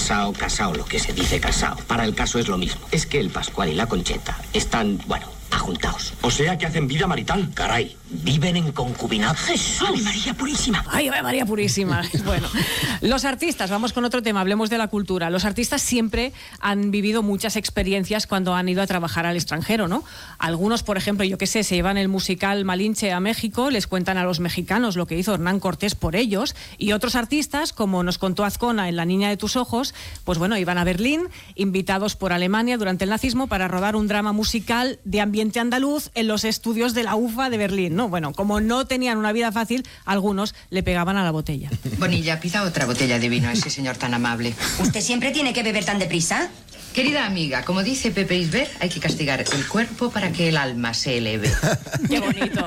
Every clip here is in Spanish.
Casao, lo que se dice casao. Para el caso es lo mismo. Es que el Pascual y la Concheta están, bueno, ajuntados. O sea que hacen vida marital. Caray, viven en concubinato. ¡Jesús! ¡Ay, María Purísima! ¡Ay, María Purísima! Bueno, los artistas, vamos con otro tema, hablemos de la cultura. Los artistas siempre han vivido muchas experiencias cuando han ido a trabajar al extranjero, ¿no? Algunos, por ejemplo, yo qué sé, se llevan el musical Malinche a México, les cuentan a los mexicanos lo que hizo Hernán Cortés por ellos, y otros artistas, como nos contó Azcona en La niña de tus ojos, pues bueno, iban a Berlín, invitados por Alemania durante el nazismo para rodar un drama musical de ambiente andaluz en los estudios de la UFA de Berlín, ¿no? Bueno, como no tenían una vida fácil, algunos le pegaban a la botella. Bonilla, pida otra botella de vino a ese señor tan amable. ¿Usted siempre tiene que beber tan deprisa? Querida amiga, como dice Pepe Isbert, hay que castigar el cuerpo para que el alma se eleve. Qué bonito.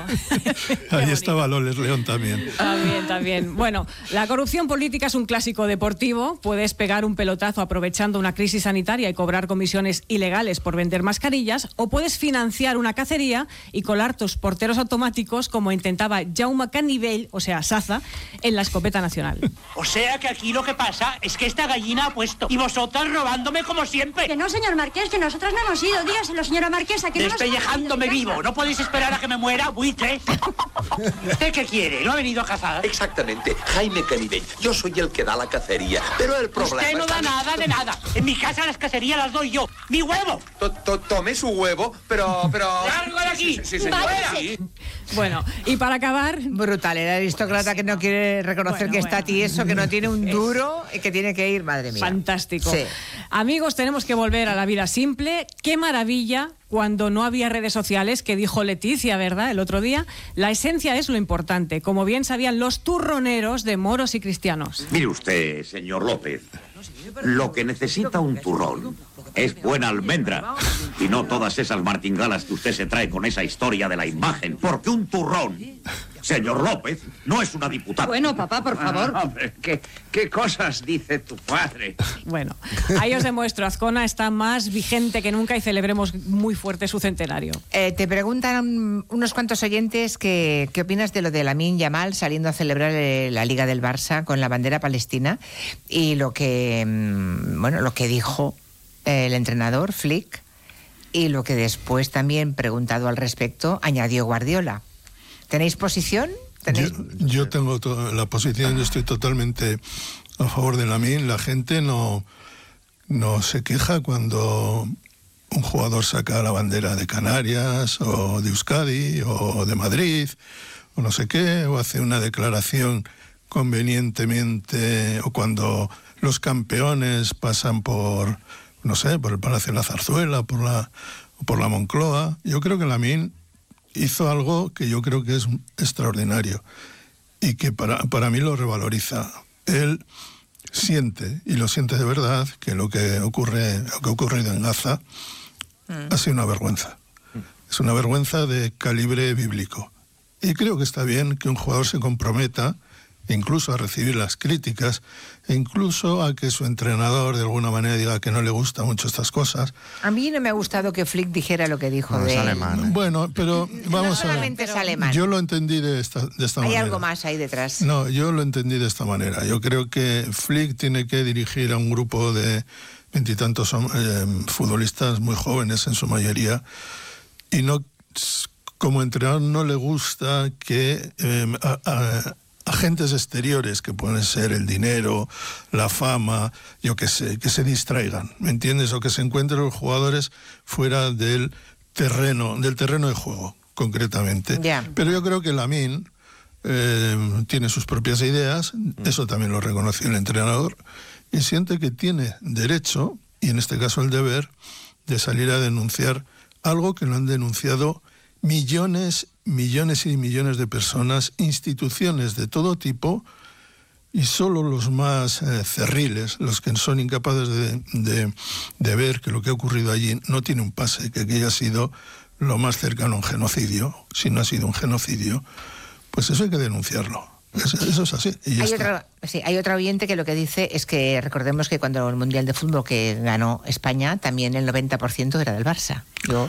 Ahí estaba Loles León también. También. Bueno, la corrupción política es un clásico deportivo. Puedes pegar un pelotazo aprovechando una crisis sanitaria y cobrar comisiones ilegales por vender mascarillas, o puedes financiar una cacería y colar tus porteros automáticos, como intentaba Jaume Canivell, o sea, Saza, en la escopeta nacional. O sea que aquí lo que pasa es que esta gallina ha puesto y vosotras robándome como siempre. Que no, señor Marqués, que nosotros no hemos ido. Dígaselo, señora Marquesa, que no nos despellejándome vivo. ¿No podéis esperar a que me muera, buitre? ¿Usted qué quiere? ¿No ha venido a cazar? Exactamente, Jaime Canivell. Yo soy el que da la cacería. Pero el problema... Usted no da nada de nada. En mi casa las cacerías las doy yo. ¡Mi huevo! Tome su huevo, pero... ¡Largo de aquí! Sí, señora. Bueno, y para acabar... Brutal, el aristócrata que no quiere reconocer que está tieso, que no tiene un duro y que tiene que ir, madre mía. Fantástico. Sí. Amigos, tenemos que volver a la vida simple. ¡Qué maravilla! Cuando no había redes sociales, que dijo Leticia, ¿verdad?, el otro día. La esencia es lo importante, como bien sabían los turroneros de moros y cristianos. Mire usted, señor López, lo que necesita un turrón es buena almendra y no todas esas martingalas que usted se trae con esa historia de la imagen, porque un turrón, señor López, no es una diputada. Bueno, papá, por favor. Hombre, ¿qué cosas dice tu padre? Bueno, ahí os demuestro, Azcona está más vigente que nunca y celebremos muy fuerte su centenario. Te preguntan unos cuantos oyentes qué opinas de lo de Lamine Yamal saliendo a celebrar la Liga del Barça con la bandera palestina y lo que dijo el entrenador Flick y lo que después también, preguntado al respecto, añadió Guardiola. ¿Tenéis posición? Yo tengo la posición, yo estoy totalmente a favor de Lamine. La gente no se queja cuando un jugador saca la bandera de Canarias o de Euskadi o de Madrid o no sé qué, o hace una declaración convenientemente, o cuando los campeones pasan por el Palacio de la Zarzuela, por la Moncloa. Yo creo que Lamine hizo algo que yo creo que es extraordinario y que para mí lo revaloriza. Él siente, y lo siente de verdad, que lo que ha ocurrido en Gaza ha sido una vergüenza. Es una vergüenza de calibre bíblico. Y creo que está bien que un jugador se comprometa incluso a recibir las críticas, e incluso a que su entrenador de alguna manera diga que no le gustan mucho estas cosas. A mí no me ha gustado que Flick dijera lo que dijo. Es alemán. Bueno, pero vamos no solamente a ver. Es alemán. Yo lo entendí de esta manera. Hay algo más ahí detrás. No, yo lo entendí de esta manera. Yo creo que Flick tiene que dirigir a un grupo de 20 y tantos futbolistas muy jóvenes en su mayoría, y no, como entrenador no le gusta que agentes exteriores, que pueden ser el dinero, la fama, yo qué sé, que se distraigan, ¿me entiendes? O que se encuentren los jugadores fuera del terreno de juego, concretamente. Yeah. Pero yo creo que Lamine tiene sus propias ideas, eso también lo reconoció el entrenador, y siente que tiene derecho, y en este caso el deber, de salir a denunciar algo que lo han denunciado millones y millones de personas, instituciones de todo tipo, y solo los más cerriles, los que son incapaces de ver que lo que ha ocurrido allí no tiene un pase, que haya sido lo más cercano a un genocidio. Si no ha sido un genocidio, pues eso hay que denunciarlo. Eso es así. Y Sí, hay otra oyente que lo que dice es que recordemos que cuando el Mundial de Fútbol que ganó España, también el 90% era del Barça.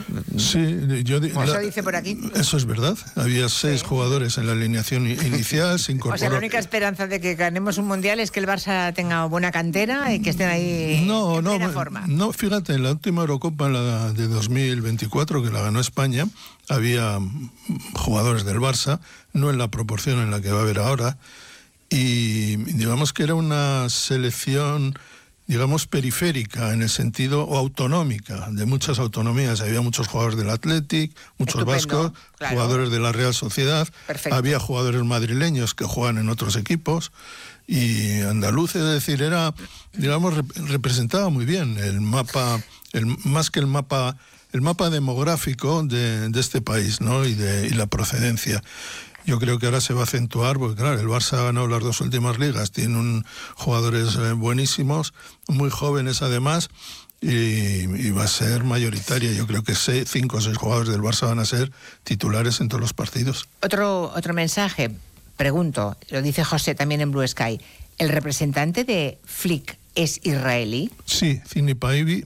Eso dice por aquí. Eso es verdad. Había 6 jugadores en la alineación inicial, se incorporó. O sea, la única esperanza de que ganemos un Mundial es que el Barça tenga buena cantera y que estén ahí en plena forma. No, fíjate, en la última Eurocopa, la de 2024, que la ganó España, había jugadores del Barça, no en la proporción en la que va a haber ahora, y digamos que era una selección, digamos, periférica en el sentido, o autonómica, de muchas autonomías. Había muchos jugadores del Athletic, muchos vascos, claro, jugadores de la Real Sociedad. Perfecto. Había jugadores madrileños que juegan en otros equipos, y andaluz, es decir, era, digamos, representaba muy bien el mapa, más que el mapa demográfico de este país, ¿no? y la procedencia. Yo creo que ahora se va a acentuar, porque claro, el Barça ha ganado las 2 últimas ligas, tiene jugadores buenísimos, muy jóvenes además, y va a ser mayoritaria. Yo creo que 5 o 6 jugadores del Barça van a ser titulares en todos los partidos. Otro mensaje, pregunto, lo dice José también en Blue Sky, ¿el representante de Flick es israelí? Sí, Zini Paivi,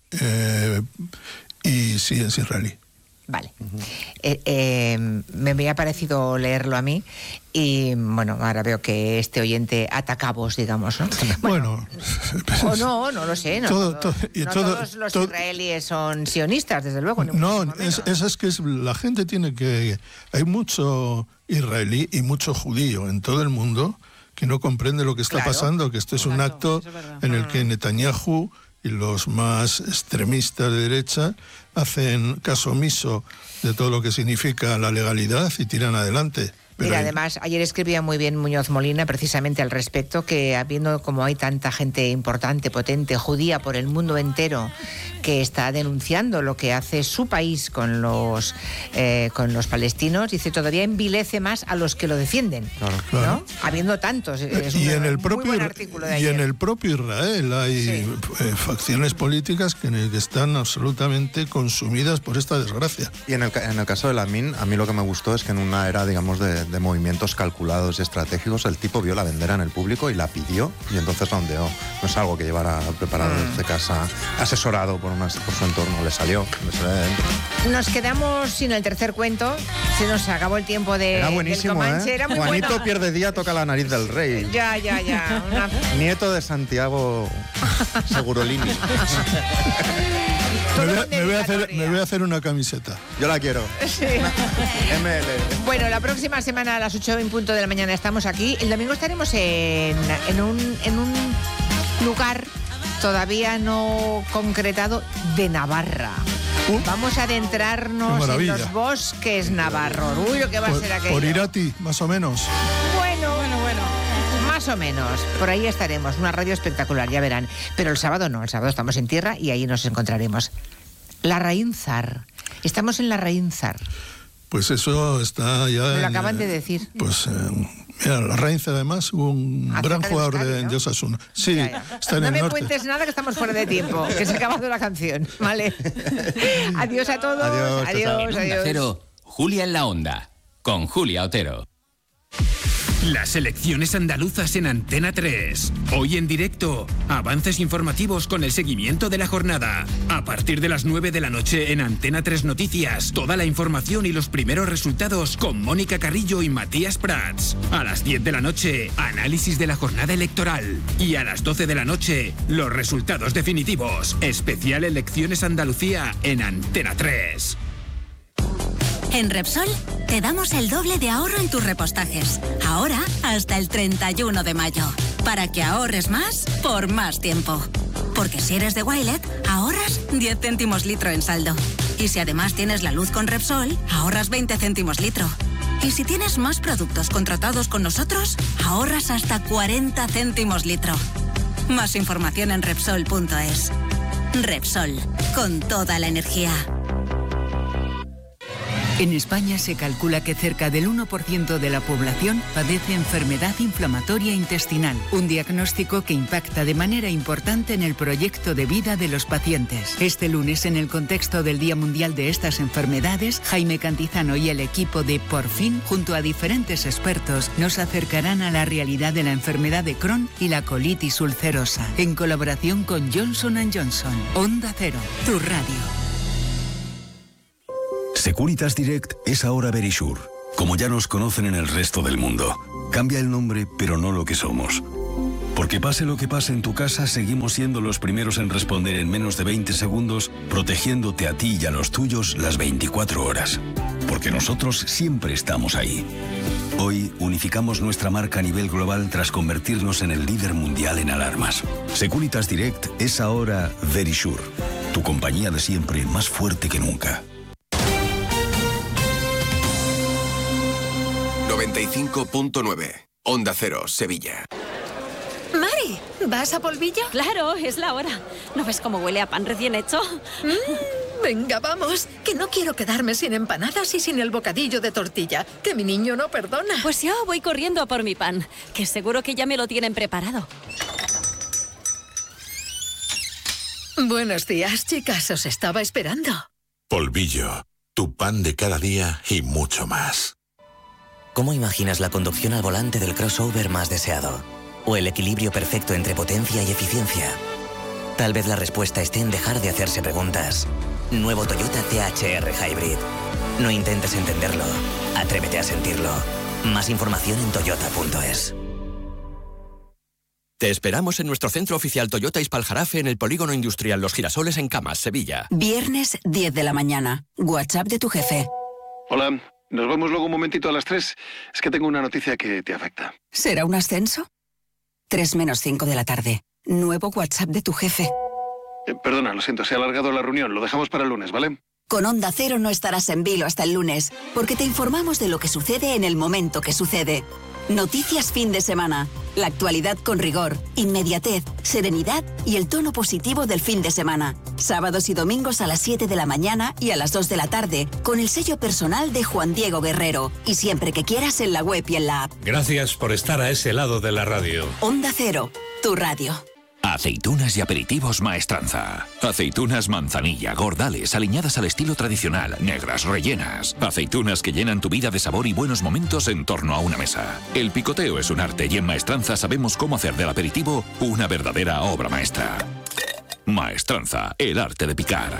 y sí, es israelí. Vale. Me había parecido leerlo a mí y, bueno, ahora veo que este oyente ata cabos, digamos, ¿no? Bueno. O no lo sé. No todos los israelíes son sionistas, desde luego. Es que la gente tiene que... Hay mucho israelí y mucho judío en todo el mundo que no comprende lo que está pasando, que esto es un acto en el que Netanyahu y los más extremistas de derecha hacen caso omiso de todo lo que significa la legalidad y tiran adelante. Mira, además, ayer escribía muy bien Muñoz Molina precisamente al respecto, que habiendo como hay tanta gente importante, potente, judía por el mundo entero, que está denunciando lo que hace su país con los palestinos, dice, todavía envilece más a los que lo defienden. Claro. ¿No? Habiendo tantos. Es muy buen artículo de ayer. Y en el propio Israel hay facciones políticas que están absolutamente consumidas por esta desgracia. Y en el caso de Lamin, a mí lo que me gustó es que en una era, digamos, de movimientos calculados y estratégicos, el tipo vio la bandera en el público y la pidió, y entonces la ondeó. No es algo que llevara preparado desde casa, asesorado por su entorno. Le salió de dentro. Nos quedamos sin el tercer cuento. Se nos acabó el tiempo era buenísimo, del Comanche. Era muy Juanito bueno. pierde día, toca la nariz del rey. Ya. Nieto de Santiago Segurolini. Me voy a hacer una camiseta. Yo la quiero. Sí. ML. Bueno, la próxima semana a las 8:00 de la mañana estamos aquí. El domingo estaremos en un lugar todavía no concretado de Navarra. Vamos a adentrarnos en los bosques navarros. Uy, lo que va a ser aquello. Por Irati, más o menos. Bueno. Más o menos. Por ahí estaremos. Una radio espectacular, ya verán. Pero el sábado no. El sábado estamos en tierra y ahí nos encontraremos. La Raínzar. Estamos en la Raínzar. Pues eso está ya... Me lo acaban de decir. Pues... Mira, la Raínzar además, un gran jugador de Osasuna. Sí, ya. Está en no el me norte. Cuentes nada, que estamos fuera de tiempo, que se ha acabado la canción, ¿vale? Adiós a todos. Adiós. Cero, Julia en la Onda, con Julia Otero. Las elecciones andaluzas en Antena 3. Hoy en directo, avances informativos con el seguimiento de la jornada. A partir de las 9 de la noche en Antena 3 Noticias, toda la información y los primeros resultados con Mónica Carrillo y Matías Prats. A las 10 de la noche, análisis de la jornada electoral. Y a las 12 de la noche, los resultados definitivos. Especial Elecciones Andalucía en Antena 3. En Repsol te damos el doble de ahorro en tus repostajes. Ahora hasta el 31 de mayo. Para que ahorres más por más tiempo. Porque si eres de Wilet, ahorras 10 céntimos litro en saldo. Y si además tienes la luz con Repsol, ahorras 20 céntimos litro. Y si tienes más productos contratados con nosotros, ahorras hasta 40 céntimos litro. Más información en Repsol.es. Repsol, con toda la energía. En España se calcula que cerca del 1% de la población padece enfermedad inflamatoria intestinal, un diagnóstico que impacta de manera importante en el proyecto de vida de los pacientes. Este lunes, en el contexto del Día Mundial de estas enfermedades, Jaime Cantizano y el equipo de Por Fin, junto a diferentes expertos, nos acercarán a la realidad de la enfermedad de Crohn y la colitis ulcerosa, en colaboración con Johnson & Johnson. Onda Cero, tu radio. Securitas Direct es ahora Verisure, como ya nos conocen en el resto del mundo. Cambia el nombre, pero no lo que somos. Porque pase lo que pase en tu casa, seguimos siendo los primeros en responder en menos de 20 segundos, protegiéndote a ti y a los tuyos las 24 horas. Porque nosotros siempre estamos ahí. Hoy unificamos nuestra marca a nivel global tras convertirnos en el líder mundial en alarmas. Securitas Direct es ahora Verisure, tu compañía de siempre más fuerte que nunca. 95.9 Onda Cero, Sevilla. Mari, ¿vas a Polvillo? Claro, es la hora. ¿No ves cómo huele a pan recién hecho? Venga, vamos, que no quiero quedarme sin empanadas y sin el bocadillo de tortilla, que mi niño no perdona. Pues yo voy corriendo a por mi pan, que seguro que ya me lo tienen preparado. Buenos días, chicas, os estaba esperando. Polvillo, tu pan de cada día y mucho más. ¿Cómo imaginas la conducción al volante del crossover más deseado? ¿O el equilibrio perfecto entre potencia y eficiencia? Tal vez la respuesta esté en dejar de hacerse preguntas. Nuevo Toyota CHR Hybrid. No intentes entenderlo. Atrévete a sentirlo. Más información en toyota.es. Te esperamos en nuestro centro oficial Toyota Ispaljarafe en el Polígono Industrial Los Girasoles en Camas, Sevilla. Viernes 10 de la mañana. WhatsApp de tu jefe. Hola. Nos vemos luego un momentito a las 3. Es que tengo una noticia que te afecta. ¿Será un ascenso? 3 menos 5 de la tarde. Nuevo WhatsApp de tu jefe. Perdona, lo siento, se ha alargado la reunión. Lo dejamos para el lunes, ¿vale? Con Onda Cero no estarás en vilo hasta el lunes, porque te informamos de lo que sucede en el momento que sucede. Noticias fin de semana. La actualidad con rigor, inmediatez, serenidad y el tono positivo del fin de semana. Sábados y domingos a las 7 de la mañana y a las 2 de la tarde, con el sello personal de Juan Diego Guerrero. Y siempre que quieras en la web y en la app. Gracias por estar a ese lado de la radio. Onda Cero, tu radio. Aceitunas y aperitivos Maestranza. Aceitunas manzanilla, gordales, aliñadas al estilo tradicional, negras, rellenas. Aceitunas que llenan tu vida de sabor y buenos momentos en torno a una mesa. El picoteo es un arte y en Maestranza sabemos cómo hacer del aperitivo una verdadera obra maestra. Maestranza, el arte de picar.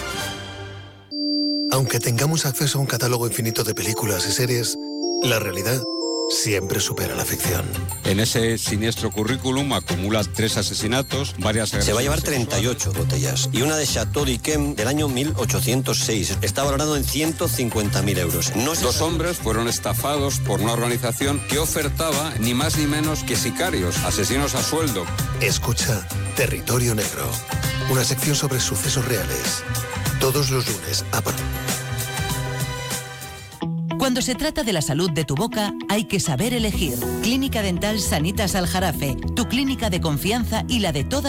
Aunque tengamos acceso a un catálogo infinito de películas y series, la realidad siempre supera la ficción. En ese siniestro currículum acumula 3 asesinatos, varias agresiones. Se va a llevar 38 botellas y una de Chateau d'Yquem del año 1806. Está valorado en 150.000 euros. Dos hombres fueron estafados por una organización que ofertaba ni más ni menos que sicarios, asesinos a sueldo. Escucha Territorio Negro, una sección sobre sucesos reales. Todos los lunes a Cuando se trata de la salud de tu boca, hay que saber elegir. Clínica Dental Sanitas Aljarafe, tu clínica de confianza y la de todas